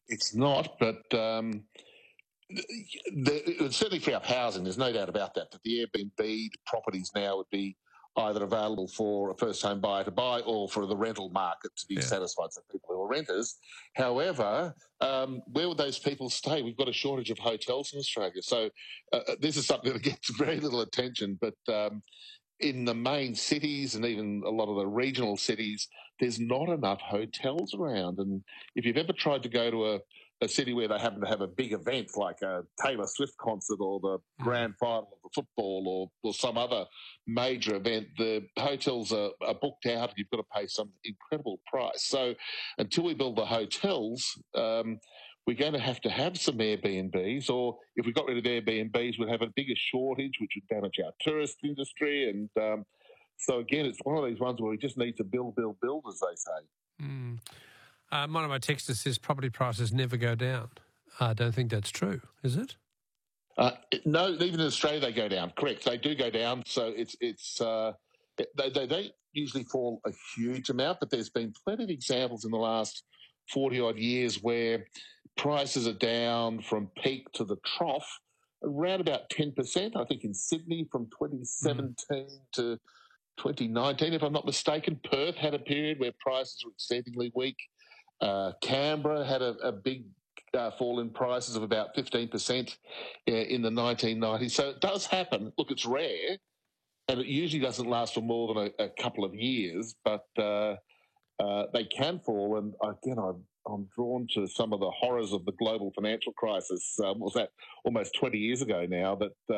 It's not, but it would certainly free up housing. There's no doubt about that. That the Airbnb properties now would be either available for a first-home buyer to buy or for the rental market to be Yeah. satisfied, so people who are renters. However, where would those people stay? We've got a shortage of hotels in Australia, so this is something that gets very little attention, but. In the main cities and even a lot of the regional cities, there's not enough hotels around. And if you've ever tried to go to a city where they happen to have a big event like a Taylor Swift concert or the grand final of the football or some other major event, the hotels are booked out and you've got to pay some incredible price. So until we build the hotels, we're going to have some Airbnbs, or if we got rid of Airbnbs, we'd have a bigger shortage, which would damage our tourist industry. And so, again, it's one of these ones where we just need to build, as they say. One of my texters says property prices never go down. I don't think that's true, is it? No, even in Australia they go down. Correct, they do go down. So they don't usually fall a huge amount, but there's been plenty of examples in the last 40 odd years where prices are down from peak to the trough around about 10%. I think in Sydney from 2017 to 2019, if I'm not mistaken. Perth had a period where prices were exceedingly weak. Canberra had a big fall in prices of about 15% in the 1990s. So it does happen. Look, it's rare, and it usually doesn't last for more than a couple of years, but they can fall. And again, I'm drawn to some of the horrors of the global financial crisis. What was that? Almost 20 years ago now. That